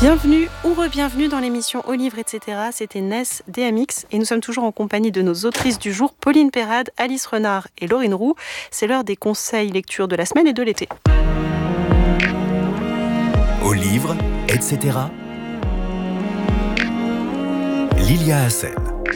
Bienvenue ou re-bienvenue dans l'émission Au livre, etc. C'était Ness DMX et nous sommes toujours en compagnie de nos autrices du jour, Pauline Perrade, Alice Renard et Laurine Roux. C'est l'heure des conseils lecture de la semaine et de l'été. Au livre, etc. Lilia Hassen.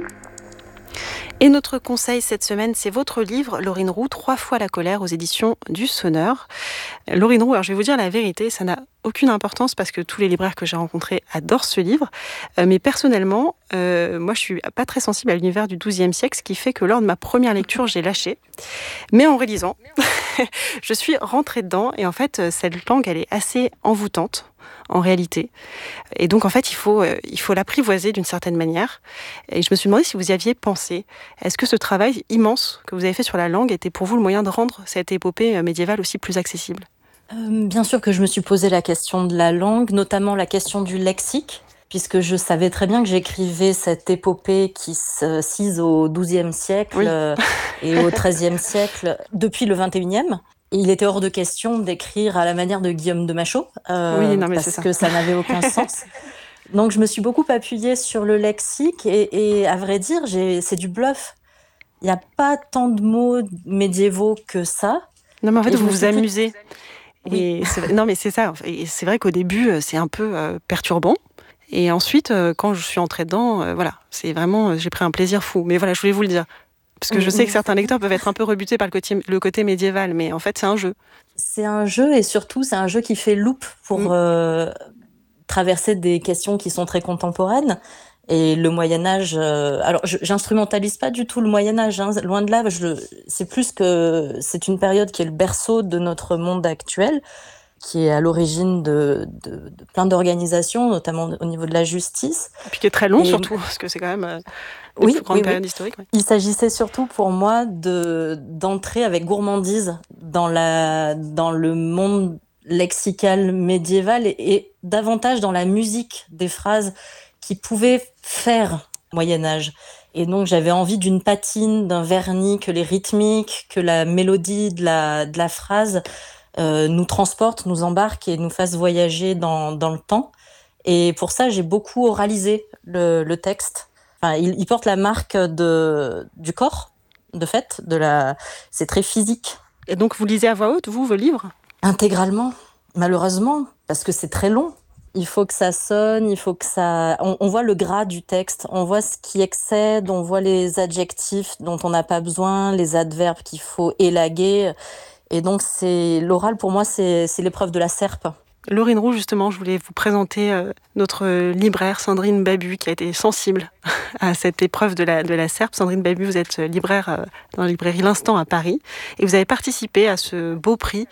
Et notre conseil cette semaine, c'est votre livre, Laurine Roux, 3 fois la colère, aux éditions du Sonneur. Laurine Roux, alors je vais vous dire la vérité, ça n'a aucune importance parce que tous les libraires que j'ai rencontrés adorent ce livre. Mais personnellement, moi je suis pas très sensible à l'univers du XIIe siècle, ce qui fait que lors de ma première lecture, j'ai lâché. Mais en réalisant, je suis rentrée dedans et en fait, cette langue, elle est assez envoûtante. En réalité. Et donc, en fait, il faut l'apprivoiser d'une certaine manière. Et je me suis demandé si vous y aviez pensé. Est-ce que ce travail immense que vous avez fait sur la langue était pour vous le moyen de rendre cette épopée médiévale aussi plus accessible ? Bien sûr que je me suis posé la question de la langue, notamment la question du lexique, puisque je savais très bien que j'écrivais cette épopée qui se cise au XIIe siècle et au XIIIe siècle depuis le XXIe. Il était hors de question d'écrire à la manière de Guillaume de Machaut, parce que ça n'avait aucun sens. Donc je me suis beaucoup appuyée sur le lexique et à vrai dire, c'est du bluff. Il n'y a pas tant de mots médiévaux que ça. Non mais en fait, vous vous amusez. Oui. Non mais c'est ça. Et c'est vrai qu'au début, c'est un peu perturbant. Et ensuite, quand je suis entrée dedans, voilà, c'est vraiment, j'ai pris un plaisir fou. Mais voilà, je voulais vous le dire. Parce que je sais que certains lecteurs peuvent être un peu rebutés par le côté médiéval, mais en fait, c'est un jeu. C'est un jeu, et surtout, c'est un jeu qui fait loupe pour traverser des questions qui sont très contemporaines. Et le Moyen-Âge... alors, j'instrumentalise pas du tout le Moyen-Âge, hein, loin de là. C'est plus que... C'est une période qui est le berceau de notre monde actuel, qui est à l'origine de plein d'organisations, notamment au niveau de la justice. Et puis qui est très long, surtout, parce que c'est quand même... Oui, période historique. Oui. Il s'agissait surtout pour moi d'entrer avec gourmandise dans le monde lexical médiéval et davantage dans la musique des phrases qui pouvaient faire Moyen-Âge. Et donc j'avais envie d'une patine, d'un vernis, que les rythmiques, que la mélodie de la phrase nous transporte, nous embarque et nous fasse voyager dans le temps. Et pour ça, j'ai beaucoup oralisé le texte. Enfin, il porte la marque du corps, de fait. C'est très physique. Et donc, vous lisez à voix haute, vous, vos livres ? Intégralement, malheureusement, parce que c'est très long. Il faut que ça sonne, il faut que ça... On voit le gras du texte, on voit ce qui excède, on voit les adjectifs dont on n'a pas besoin, les adverbes qu'il faut élaguer. Et donc, l'oral, pour moi, c'est l'épreuve de la serpe. Laurine Roux, justement, je voulais vous présenter notre libraire Sandrine Babu, qui a été sensible à cette épreuve de la serpe. Sandrine Babu, vous êtes libraire dans la librairie L'Instant à Paris, et vous avez participé à ce beau prix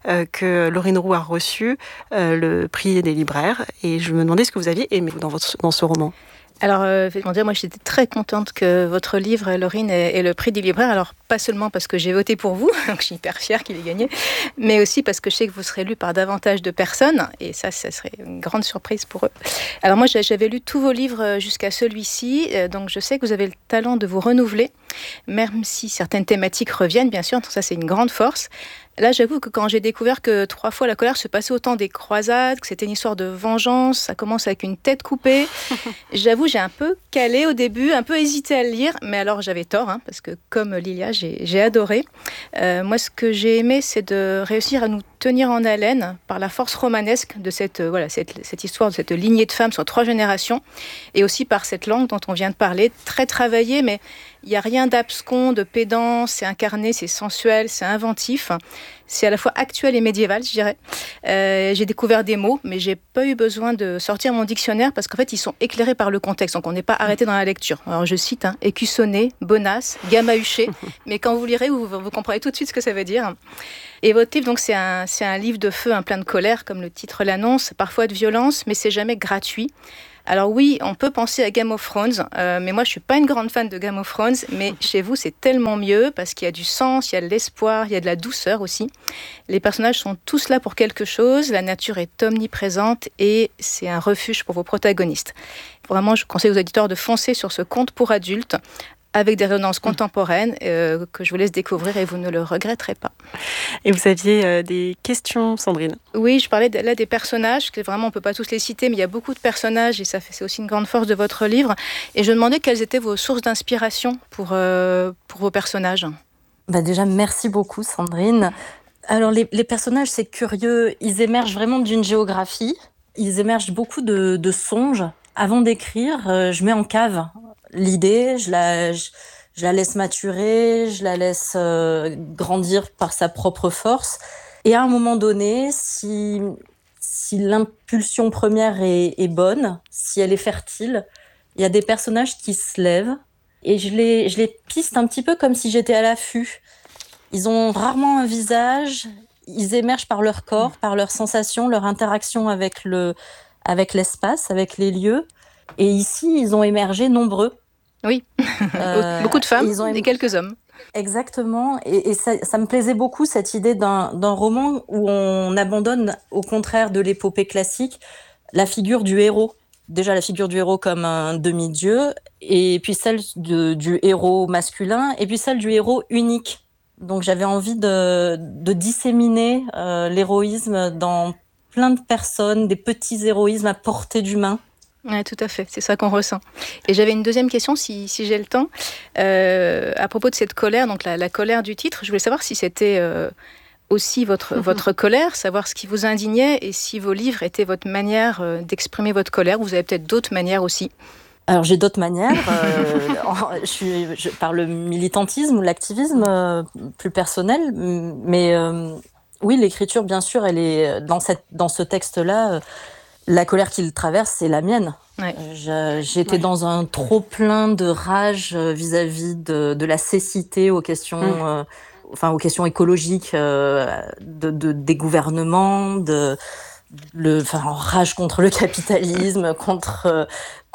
que Laurine Roux a reçu, le prix des libraires. Et je me demandais ce que vous aviez aimé dans ce roman. Alors, moi j'étais très contente que votre livre, Laurine, ait le prix du libraire. Alors, pas seulement parce que j'ai voté pour vous, donc je suis hyper fière qu'il ait gagné, mais aussi parce que je sais que vous serez lu par davantage de personnes, et ça serait une grande surprise pour eux. Alors moi, j'avais lu tous vos livres jusqu'à celui-ci, donc je sais que vous avez le talent de vous renouveler, même si certaines thématiques reviennent, bien sûr, donc ça c'est une grande force. Là, j'avoue que quand j'ai découvert que 3 fois la colère se passait au temps des croisades, que c'était une histoire de vengeance, ça commence avec une tête coupée, j'avoue, j'ai un peu calé au début, un peu hésité à le lire, mais alors j'avais tort, hein, parce que comme Lilia, j'ai adoré. Moi, ce que j'ai aimé, c'est de réussir à nous tenir en haleine par la force romanesque de cette histoire, de cette lignée de femmes sur 3 générations, et aussi par cette langue dont on vient de parler, très travaillée, mais il n'y a rien d'abscon, de pédant, c'est incarné, c'est sensuel, c'est inventif. C'est à la fois actuel et médiéval, je dirais. J'ai découvert des mots, mais j'ai pas eu besoin de sortir mon dictionnaire parce qu'en fait, ils sont éclairés par le contexte. Donc, on n'est pas arrêté dans la lecture. Alors, je cite écussonné, bonasse, gamahuché. Mais quand vous lirez, vous comprendrez tout de suite ce que ça veut dire. Et votre livre, donc, c'est un livre de feu, plein de colère, comme le titre l'annonce, parfois de violence, mais c'est jamais gratuit. Alors oui, on peut penser à Game of Thrones, mais moi je suis pas une grande fan de Game of Thrones, mais chez vous c'est tellement mieux parce qu'il y a du sens, il y a de l'espoir, il y a de la douceur aussi. Les personnages sont tous là pour quelque chose, la nature est omniprésente et c'est un refuge pour vos protagonistes. Vraiment, je conseille aux auditeurs de foncer sur ce conte pour adultes, avec des résonances contemporaines que je vous laisse découvrir et vous ne le regretterez pas. Et vous aviez des questions, Sandrine? Oui, je parlais là des personnages, que vraiment on ne peut pas tous les citer, mais il y a beaucoup de personnages et c'est aussi une grande force de votre livre. Et je me demandais quelles étaient vos sources d'inspiration pour vos personnages. Déjà, merci beaucoup, Sandrine. Alors, les personnages, c'est curieux. Ils émergent vraiment d'une géographie. Ils émergent beaucoup de songes. Avant d'écrire, je mets en cave l'idée, je la laisse maturer, je la laisse grandir par sa propre force. Et à un moment donné, si l'impulsion première est bonne, si elle est fertile, il y a des personnages qui se lèvent et je les piste un petit peu comme si j'étais à l'affût. Ils ont rarement un visage, ils émergent par leur corps, par leurs sensations, leur interaction avec l'espace, avec les lieux. Et ici, ils ont émergé nombreux. Oui, beaucoup de femmes et quelques hommes. Exactement, et ça me plaisait beaucoup cette idée d'un roman où on abandonne, au contraire de l'épopée classique, la figure du héros. Déjà la figure du héros comme un demi-dieu, et puis celle du héros masculin, et puis celle du héros unique. Donc j'avais envie de disséminer l'héroïsme dans plein de personnes, des petits héroïsmes à portée d'humain. Oui, tout à fait, c'est ça qu'on ressent. Et j'avais une deuxième question, si j'ai le temps, à propos de cette colère, donc la colère du titre. Je voulais savoir si c'était aussi votre colère, savoir ce qui vous indignait et si vos livres étaient votre manière d'exprimer votre colère. Vous avez peut-être d'autres manières aussi. Alors j'ai d'autres manières, par le militantisme ou l'activisme plus personnel, mais oui, l'écriture bien sûr, elle est dans ce texte-là. La colère qu'il traverse, c'est la mienne. Ouais. J'étais dans un trop-plein de rage vis-à-vis de la cécité aux questions, aux questions écologiques des gouvernements, en rage contre le capitalisme, contre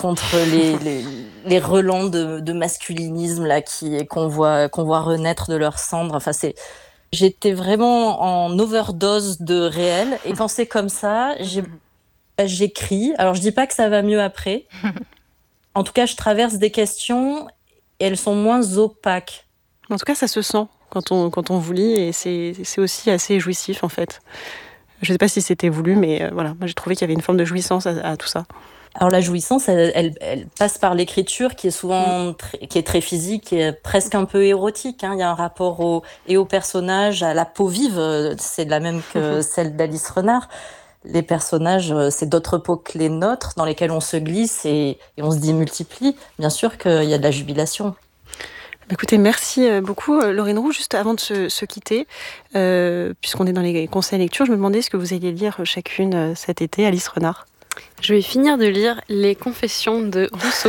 les relents de masculinisme là qu'on voit renaître de leurs cendres. J'étais vraiment en overdose de réel et quand c'est comme ça, j'écris. Alors, je dis pas que ça va mieux après. En tout cas, je traverse des questions et elles sont moins opaques. En tout cas, ça se sent quand on vous lit et c'est aussi assez jouissif, en fait. Je sais pas si c'était voulu, mais voilà. Moi, j'ai trouvé qu'il y avait une forme de jouissance à tout ça. Alors, la jouissance, elle passe par l'écriture qui est souvent qui est très physique et presque un peu érotique. Il y a un rapport au personnage, à la peau vive. C'est la même que celle d'Alice Renard. Les personnages, c'est d'autres peaux que les nôtres dans lesquelles on se glisse et on se démultiplie. Bien sûr qu'il y a de la jubilation. Écoutez, merci beaucoup Laurine Roux. Juste avant de se quitter, puisqu'on est dans les conseils lecture, je me demandais ce que vous alliez lire chacune cet été, Alice Renard. Je vais finir de lire Les Confessions de Rousseau,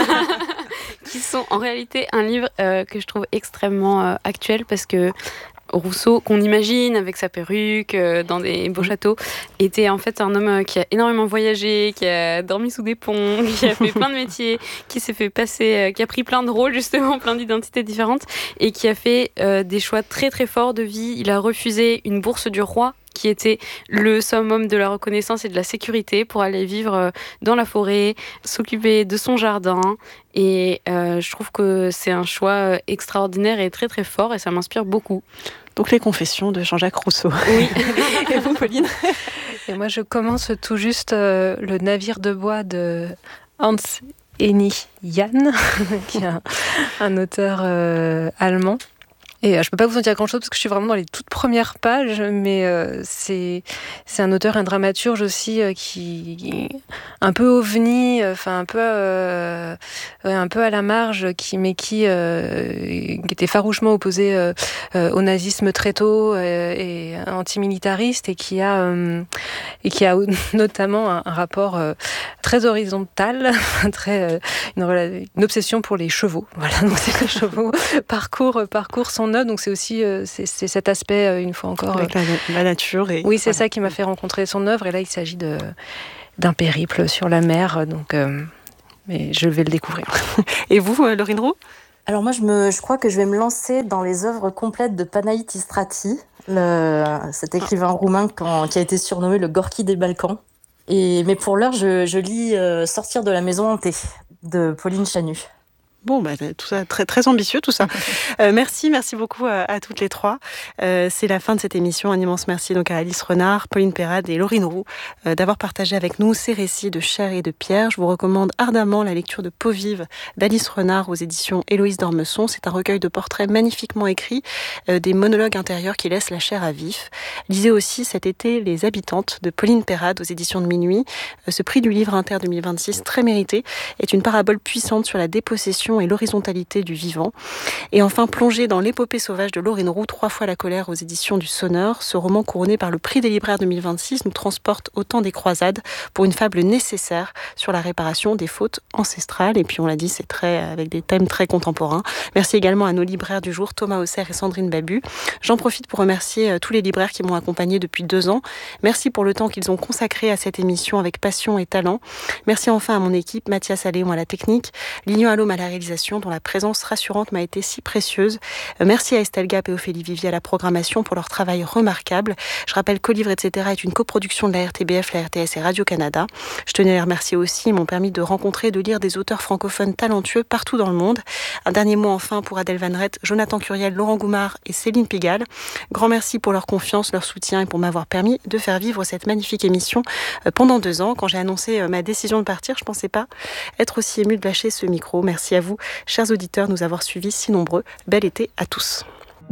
qui sont en réalité un livre que je trouve extrêmement actuel parce que Rousseau, qu'on imagine avec sa perruque dans des beaux châteaux, était en fait un homme qui a énormément voyagé, qui a dormi sous des ponts, qui a fait plein de métiers, qui s'est fait passer, qui a pris plein de rôles justement, plein d'identités différentes et qui a fait des choix très très forts de vie. Il a refusé une bourse du roi qui était le summum de la reconnaissance et de la sécurité pour aller vivre dans la forêt, s'occuper de son jardin. Et je trouve que c'est un choix extraordinaire et très très fort et ça m'inspire beaucoup. Donc les confessions de Jean-Jacques Rousseau. Oui. Et vous, Pauline? Et moi, je commence tout juste Le navire de bois de Hans Henny Jan, qui est un auteur allemand. Et je ne peux pas vous en dire grand-chose parce que je suis vraiment dans les toutes premières pages, mais c'est un auteur, un dramaturge aussi qui un peu ovni, un peu à la marge, qui était farouchement opposé au nazisme très tôt et antimilitariste et qui a notamment un rapport très horizontal, une obsession pour les chevaux. Voilà, donc c'est que les chevaux parcourent son œuvre, donc c'est aussi c'est cet aspect une fois encore avec la nature. Et oui, c'est ça qui m'a fait rencontrer son œuvre. Et là, il s'agit d'un périple sur la mer, donc mais je vais le découvrir. Et vous, Laurine Roux? Alors moi, je crois que je vais me lancer dans les œuvres complètes de Panaïtis Strati, cet écrivain roumain qui a été surnommé le Gorki des Balkans. Mais pour l'heure, je lis Sortir de la maison hantée de Pauline Chanu. Bon, tout ça, très, très ambitieux tout ça. Merci beaucoup à toutes les trois. C'est la fin de cette émission. Un immense merci donc à Alice Renard, Pauline Perrade et Laurine Roux d'avoir partagé avec nous ces récits de chair et de pierre. Je vous recommande ardemment la lecture de Peau vive d'Alice Renard aux éditions Héloïse d'Ormesson. C'est un recueil de portraits magnifiquement écrits, des monologues intérieurs qui laissent la chair à vif. Lisez aussi cet été Les Habitantes de Pauline Perrade aux éditions de Minuit. Ce prix du livre inter 2026, très mérité, est une parabole puissante sur la dépossession et l'horizontalité du vivant. Et enfin, plongé dans l'épopée sauvage de Laurine Roux, 3 fois la colère aux éditions du Sonneur. Ce roman couronné par le prix des libraires 2026 nous transporte au temps des croisades pour une fable nécessaire sur la réparation des fautes ancestrales. Et puis on l'a dit, c'est avec des thèmes très contemporains. Merci également à nos libraires du jour, Thomas Hausser et Sandrine Babu. J'en profite pour remercier tous les libraires qui m'ont accompagné depuis 2 ans. Merci pour le temps qu'ils ont consacré à cette émission avec passion et talent. Merci enfin à mon équipe, Mathias Alléon à la technique, Lilian Allôme à la réalisation, dont la présence rassurante m'a été si précieuse. Merci à Estelle Gap et Ophélie Vivier à la programmation pour leur travail remarquable. Je rappelle qu'Au livre, etc. est une coproduction de la RTBF, la RTS et Radio-Canada. Je tenais à les remercier aussi, ils m'ont permis de rencontrer et de lire des auteurs francophones talentueux partout dans le monde. Un dernier mot enfin pour Adèle Van Rett, Jonathan Curiel, Laurent Goumard et Céline Pigalle. Grand merci pour leur confiance, leur soutien et pour m'avoir permis de faire vivre cette magnifique émission pendant 2 ans. Quand j'ai annoncé ma décision de partir, je ne pensais pas être aussi émue de lâcher ce micro. Merci à vous, chers auditeurs, de nous avoir suivis si nombreux. Bel été à tous.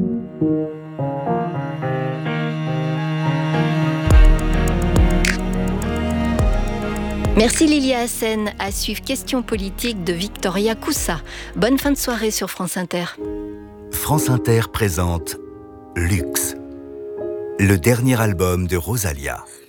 Merci Lilia Hassen. À suivre Questions politiques de Victoria Coussa. Bonne fin de soirée sur France Inter. France Inter présente Luxe, le dernier album de Rosalia.